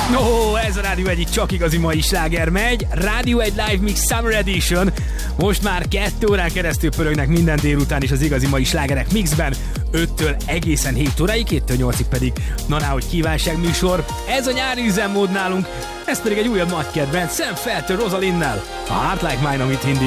No, ez a Rádió egyik csak igazi mai sláger megy. Rádió egy Live Mix Summer Edition. Most már 2 órán keresztül pörögnek minden délután is az igazi mai slágerek mixben. 5-től egészen 7 óráig, 2-től 8-ig pedig hogy kívánságműsor. Ez a nyári üzemmód nálunk, ez pedig egy újabb nagy kedvenc, Sam Feltől Rosalinnel. A Heart Like Mine, amit hindi